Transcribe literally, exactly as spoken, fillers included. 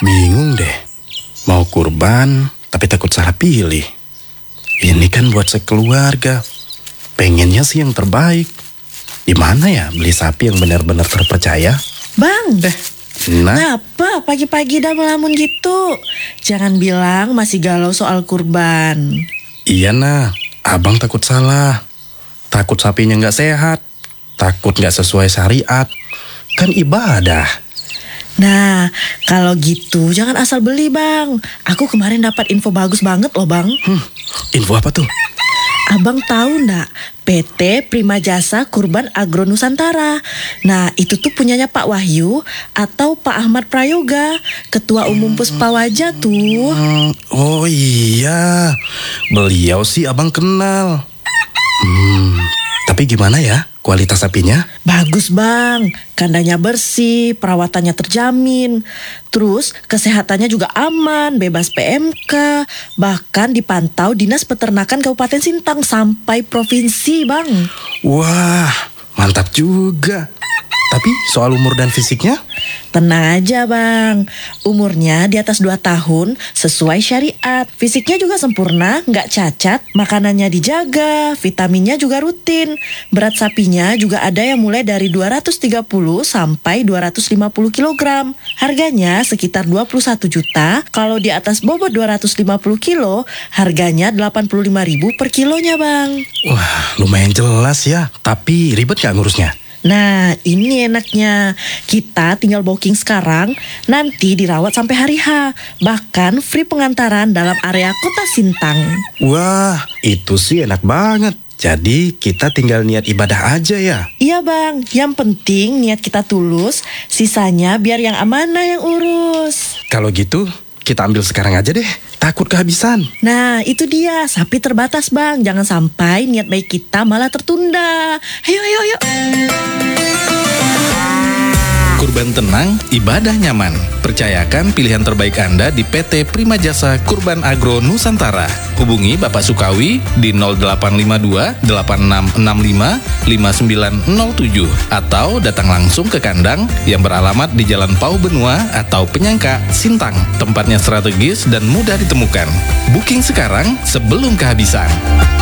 Bingung deh. Mau kurban, tapi takut salah pilih. Ini kan buat sekeluarga. Pengennya sih yang terbaik. Di mana ya beli sapi yang benar-benar terpercaya? Bang, Eh, nah, kenapa pagi-pagi udah melamun gitu? Jangan bilang masih galau soal kurban. iya nah, abang takut salah. Takut sapinya nggak sehat. Takut nggak sesuai syariat. Kan ibadah. Nah, kalau gitu jangan asal beli bang. Aku kemarin dapat info bagus banget loh bang. Hmm, info apa tuh? Abang tahu ndak P T Prima Jasa Kurban Agro Nusantara? Nah, itu tuh punyanya Pak Wahyu atau Pak Ahmad Prayoga, Ketua Umum Puspawaja tuh. Hmm, oh iya, beliau sih abang kenal. Hmm, tapi gimana ya kualitas sapinya? Bagus bang, kandangnya bersih, perawatannya terjamin. Terus kesehatannya juga aman, bebas P M K. Bahkan dipantau Dinas Peternakan Kabupaten Sintang sampai provinsi bang. Wah, mantap juga. Tapi soal umur dan fisiknya? Tenang aja bang, umurnya di atas dua tahun sesuai syariat. Fisiknya juga sempurna, nggak cacat, makanannya dijaga, vitaminnya juga rutin. Berat sapinya juga ada yang mulai dari dua ratus tiga puluh sampai dua ratus lima puluh kilogram. Harganya sekitar dua puluh satu juta, kalau di atas bobot dua ratus lima puluh kilo, harganya delapan puluh lima ribu per kilonya bang. Wah, lumayan jelas ya. Tapi ribet nggak ngurusnya? Nah, ini enaknya. Kita tinggal booking sekarang, nanti dirawat sampai hari H. Bahkan free pengantaran dalam area kota Sintang. Wah, itu sih enak banget. Jadi kita tinggal niat ibadah aja ya? Iya bang, yang penting niat kita tulus, sisanya biar yang amanah yang urus. Kalau gitu, kita ambil sekarang aja deh. Takut kehabisan. Nah, itu dia, sapi terbatas bang. Jangan sampai niat baik kita malah tertunda. Ayo, ayo, ayo. Kurban tenang, ibadah nyaman. Percayakan pilihan terbaik Anda di P T Prima Jasa Kurban Agro Nusantara. Hubungi Bapak Sukawi di nol delapan lima dua delapan enam enam lima lima sembilan nol tujuh atau datang langsung ke kandang yang beralamat di Jalan Pau Benua atau Penyangka, Sintang. Tempatnya strategis dan mudah ditemukan. Booking sekarang sebelum kehabisan.